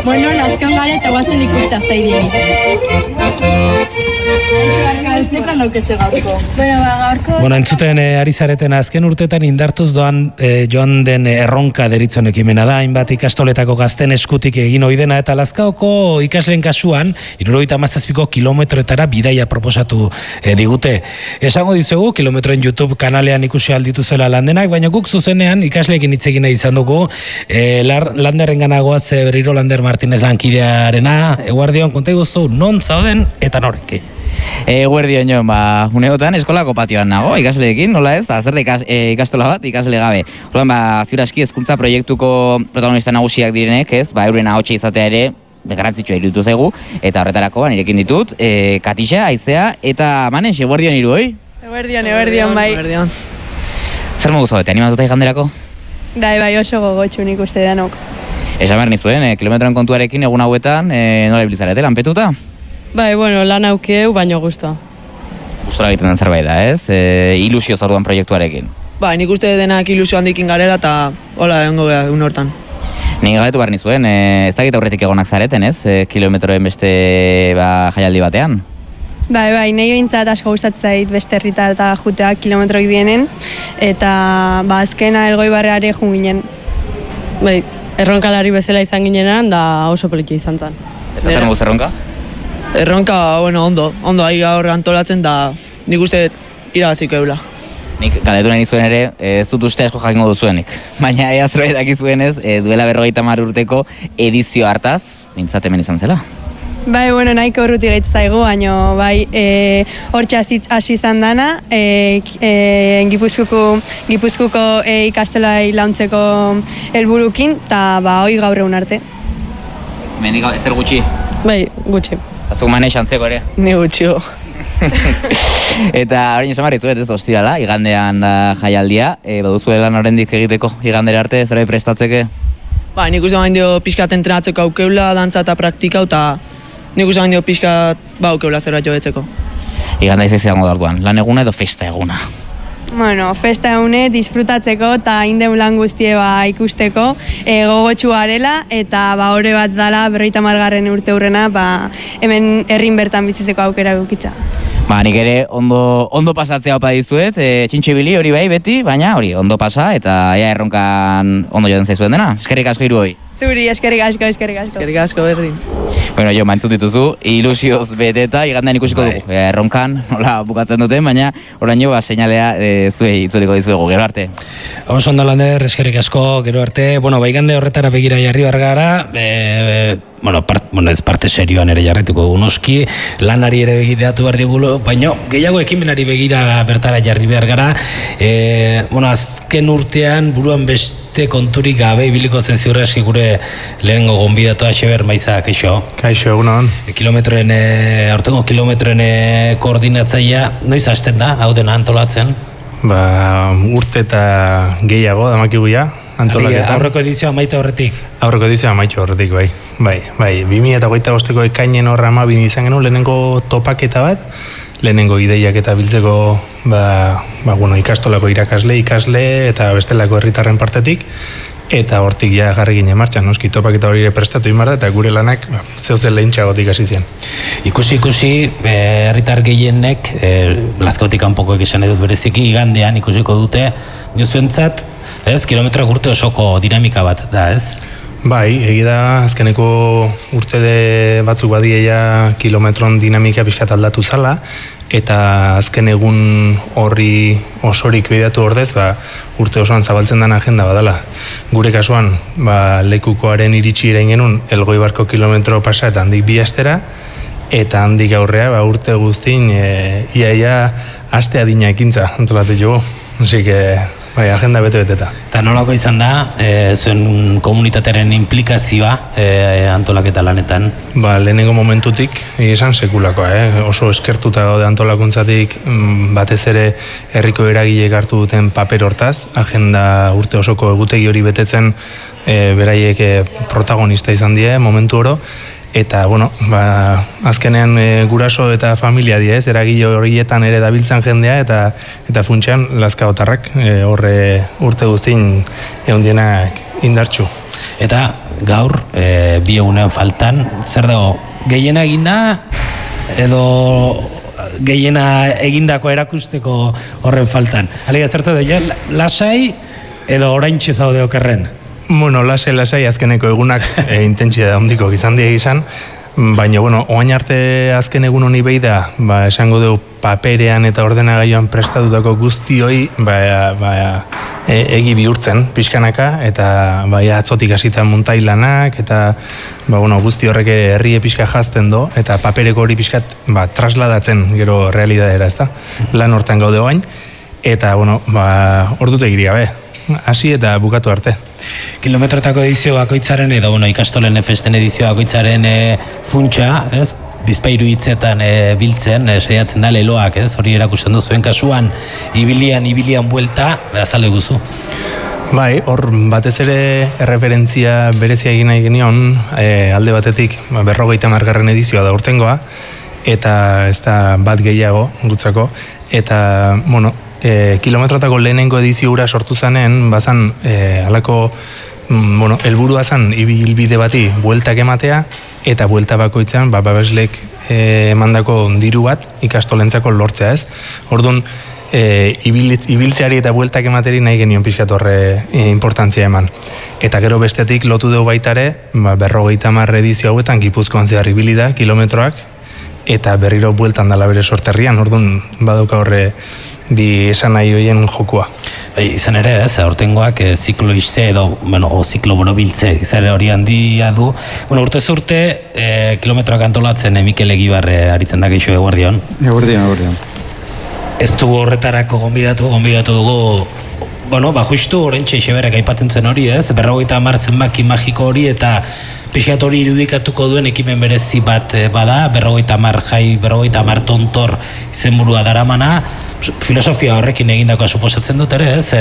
Bueno, lazkan gara eta guazen ikusta zaidien. Bueno, entzuten ari zareten azken urtetan indartuz joan den erronka deritzon ekimena da, hainbat ikastoletako gazten eskutik egin oidena, eta Lazkaoko ikasleen kasuan 77 kilometroetara bidaia proposatu digute. Esango dizugu, kilometroen YouTube kanalean ikusi alditu zela landenak, baina guk zuzenean ikasleekin hitz egin izan dugu, Landerren ganagoaz berriro Lander Martinez lankidearena. Eguardion, konta iguzu, non zauden eta norki? Eguerdion joan, uneotan eskolako patioan nago, ikasleekin, nola ez, azerte ikastola bat, ikasle gabe. Horren, ziuraski hezkuntza proiektuko protagonista nagusiak direnek, ez, euren ahotsa izatea ere, garrantzitsua iruditu zaigu, eta horretarako nirekin ditut, Katixa, Aizea, eta Manes, eguerdion hiru, oi? Eguerdion, bai. Zer mogu zaudete, animatuta iganderako? Bai, oso gogotxu nik uste danok. Esan behar nizuen, kilometroen kontuarekin egun hauetan, nola ibiltzarete, lanpetuta? Bai, lan aukeu, baino guztua. Gustora egiten den zerbait da, ez? Ilusio zorduan proiektuarekin. Bai, nik uste denak ilusio handikin garela eta hola egongo beha, un hortan. Nik galetu behar nizuen, ez dakit aurretik egonak zareten, ez? Kilometroen beste jaialdi batean. Bai, nahi bintzat asko gustatzen zait beste herritar eta jutea kilometroik dienen, eta azkena Elgoibarreare jun ginen. Bai, erronkalari bezala izan ginenan, da oso poliki izan zen. Eta zer mogu zerronka? Erronka, ondo ahi gaur antolatzen da nik uste irabaziko eula. Nik galetu nahi nizuen ere, ez dut uste asko jakingo duzuenik. Baina zerbait dakizuenez, duela 50 urteko edizio hartaz, nintzat hemen izan zela. Bai, nahiko urruti gaitz zaigu, baina bai, hortxe hasi izan dana, Gipuzkoako ikastolai launtzeko helburukin, eta hoi gaur egun arte. Menik ezer gutxi? Bai, gutxi. Azuk Manes antzeko ere? Ni gutxio. Eta hori esan barri zuet ez ostidala, igandean da jaialdia, baduzuela norendik egiteko igandera arte, zerbait prestatzeke? Bai, nik uste bain dio pixkat entrenatzeko aukeula, dantza eta praktika, eta nik uste bain dio pixkat aukeula zerbait jobetzeko. Iganda izango da orduan, lan eguna edo festa eguna? Festa egune, disfrutatzeko eta indeun lan guztie ikusteko gogotxu garela, eta hori bat dala 50. urte hurrena hemen herrin bertan bizitzeko aukera gukitza. Nik ere ondo pasatzea opa dizuet, txintxibili hori bai beti, baina hori ondo pasa eta erronkan ondo joden zaizuen dena. Eskerrik asko hiru hoi. Zuri, eskerrik asko. Eskerrik asko berdin. Jo, mantzut dituzu, ilusioz beteta, igandean ikusiko dugu. Erronkan, nola bukatzen duten, baina oraino seinalea zuei itzuliko dizuegu, gero arte. Oso ondo Lander, eskerrik asko, gero arte. Igande horretara begira jarri behar gara, ez parte serioan ere jarrituko unoski, lanari ere begiratu behar digulo, baina gehiago ekimenari begira bertara jarri behar gara. Azken urtean buruan beste konturik gabe ibiliko zen ziurreski gure lehenengo gonbidatu Xeber Maiza, kaixo? Kaixo, egunon. Aurtengo kilometroen koordinatzaia, noiz hasten da, hau dena antolatzen? Urte eta gehiago, damakigu ja, antolaketan. Aurreko edizioa amaitu horretik? Aurreko edizioa amaitu horretik, bai. 2025 ekainen horra amabin izan genuen lehenengo topaketa bat, lehenengo ideiak eta biltzeko ikastolako ikasle eta bestelako herritarren partetik, eta hortik ja jarri ginen martxan, noski topaketa hori prestatu imarda, eta gure lanak zehozen lehintxagotik hasi zian. Ikusi, herritar gehienek, Lazkaotik kanpoko esan edut bereziki, igandean ikusiko dute, zuentzat, kilometroak urte osoko dinamika bat da, ez? Bai, da azkeneko urte batzuk badieia kilometron dinamika pixkat aldatu zala, eta azken egun horri osorik bideatu ordez, urte osoan zabaltzen den agenda badala. Gure kasuan, lekukoaren iritsi irain genuen, Elgoibarko kilometro pasa eta handik 2 astera, eta handik aurrea urte guztin iaia aste adina ekintza antolatu jo. Así que agenda bete-beteta. Eta nolako izan da, zuen komunitatearen implikazioa antolaketa lanetan? Lehenengo momentutik, esan sekulakoa, oso eskertuta gaude antolakuntzatik, batez ere herriko eragileek hartu duten paper hortaz, agenda urte osoko egutegi hori betetzen beraiek protagonista izan die momentu oro, eta, azkenean guraso eta familia die, eragile horietan ere dabiltzan jendea, eta funtsean Lazkaotarrak horre urte guztin egon dienak indartxu. Eta gaur, bi egunean faltan, zer dago, gehiena eginda, edo gehiena egindako erakusteko horren faltan. Alega, zertu da, lasai edo oraintxe zaude okerren? Bueno, lasai azkeneko egunak intentsitate handiko izan die izan, baina, bueno, oain arte azken egun honi behi da, esango dugu paperean eta ordenagailuan prestatutako guztioi, egi bihurtzen pixkanaka, eta atzotik hasita muntailanak, eta guzti horrek herrie pixka jazten do, eta papereko hori pixkat trasladatzen gero realidadera, ezta? Lan hortan gaude oain, eta, ordute egiri gabe, hasi eta bukatu arte. Kilometrotako edizio bakoitzaren edo ikastolen festen edizio bakoitzaren funtsa, ez? Bizpahiru hitzetan biltzen, saiatzen da leloak, ez? Hori erakusten duzuen kasuan, ibilian buelta, azaldu guzu. Bai, hor batez ere erreferentzia berezia egin nahi genion, alde batetik 50. edizioa da urtengoa, eta ez da bat gehiago gutzako, eta, kilometrotako lehenengo edizio hura sortu zanen, bazan alako, helburua zan ibilbide bati bueltak ematea, eta buelta bakoitzean, babeslek emandako diru bat ikastolentzako lortzea, ez? Orduan, ibiltzeari eta bueltak emateri nahi genion pixkat horre importantzia eman. Eta gero bestetik lotu dugu baitare, 50 edizio hauetan Gipuzkoan zehar ibili da, kilometroak, eta berriro bueltan dala bere sorterrian, orduan badauka horre bi esan nahi hoien jokua. Izan ere, ez, aurtengoak zikloiste edo, ziklo borobiltze, izan ere hori handia du. Urtez urte, kilometroak antolatzen Mikel Egibarre aritzen da geixo eguerdion. Eguerdion. Ez dugu horretarako gonbidatu dugu, justu orentxe Xeberek aipatzen zen hori, ez? 50 zenbaki magiko hori eta pixkat hori irudikatuko duen ekimen berezi bat bada, 50 jai, 50 tontor izenburua daramana, filosofia horrekin egindakoa suposatzen dut ere, ez?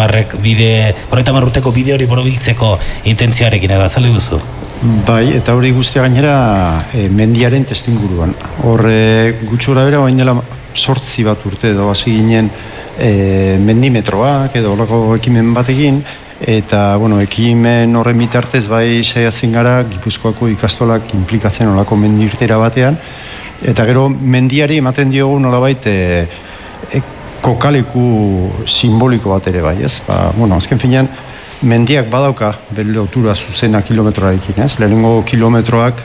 50 urteko bide hori borobiltzeko intentzioarekin edo azaldu duzu? Bai, eta hori guztia gainera mendiaren testinguruan. Horre gutxura bera, bain dela 8 bat urte edo hasi ginen mendimetroak edo horreko ekimen batekin, eta, ekimen horren bitartez bai saiatzen gara Gipuzkoako ikastolak implikatzen olako mendirtera batean, eta gero mendiari ematen diogu nolabait kokaleku simboliko bat ere bai, ez? Azken finean, mendiak badauka bere lotura zuzena kilometroarekin, ez? Lehenengo kilometroak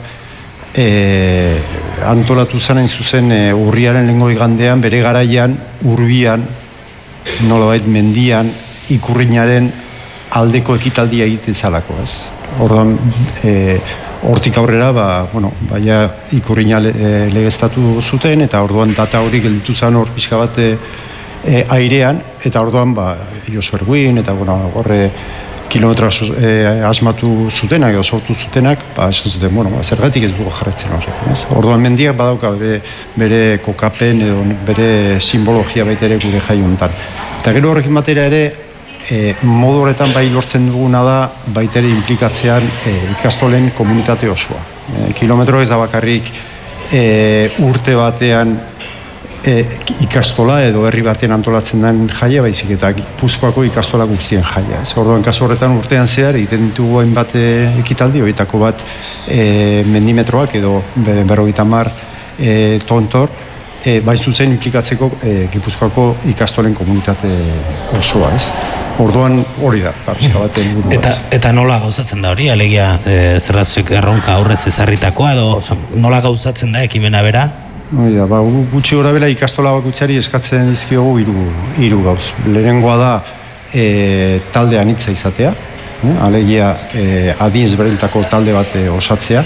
antolatu zanen zuzen urriaren lehenengo igandean, bere garaian, urbian, nolabait mendian, ikurrinaren aldeko ekitaldia egiten zalako, ez? Orduan, hortik aurrera, ikurrina legeztatu zuten, eta orduan data hori gelditu zen hor pixka bat airean, eta orduan, Josu Erguin, eta horre kilometroa asmatu zutenak, edo sortu zutenak, esan zuten, zergatik ez dugu jarretzen horrekin, ez? Orduan mendiak badauka bere kokapen, edo bere simbologia baita ere gure jai honetan. Eta gero horrekin batera ere, modu horretan bai lortzen duguna da baita ere implikatzean ikastolen komunitate osoa. Kilometro ez da bakarrik urte batean ikastola edo herri batean antolatzen den jaia, baizik eta Gipuzkoako ikastola guztien jaia. Orduan kasu horretan urtean zehar egiten ditugu hainbat ekitaldi, horietako bat mendimetroak edo 50 tontor, bai zuzen implikatzeko Gipuzkoako ikastolen komunitate osoa, ez? Orduan hori da, pizka bat helburua. Eta nola gauzatzen da hori, alegia zerrazuek erronka aurrez ezarritakoa, edo nola gauzatzen da ekimena bera? Hori da, gutxi gora bera ikastola bakoitzari eskatzen dizkiogu hiru gauz. Lehenengoa da talde anitza izatea, alegia adin ezberdinetako talde bat osatzea.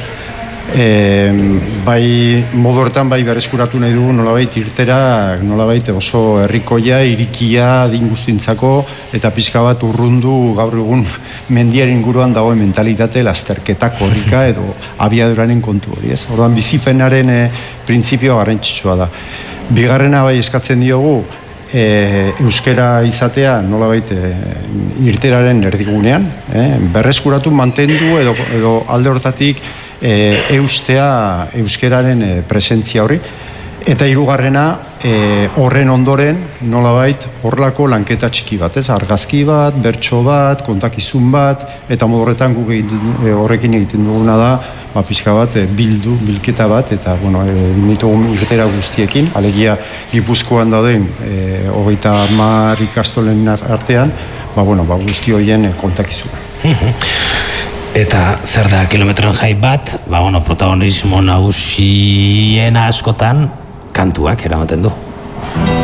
Bai modu horretan bai berreskuratu nahi dugu nolabait irtera, nolabait oso herrikoia, irikia, adin guztintzako, eta pixka bat urrundu gaur egun mendiaren inguruan dagoen mentalitate lasterketa korrika edo abiaduraren kontu hori, ez? Orduan bizipenaren printzipioa garrantzitsua da. Bigarrena bai eskatzen diogu euskera izatea nolabait irteraren erdigunean, berreskuratu mantendu edo alde hortatik eustea euskeraren presentzia hori, Eta hirugarrena, horren ondoren, nolabait, horrelako lanketa txiki bat, ez? Argazki bat, bertso bat, kontakizun bat, eta modu horretan guk horrekin egiten duguna da, pixka bat, bilketa bat, eta, ditugun irtera guztiekin, alegia Gipuzkoan dauden, 30 ikastolen artean, guzti horien kontakizuna. Eta zer da kilometroen jai bat, protagonismo nagusiena askotan kantuak eramaten du.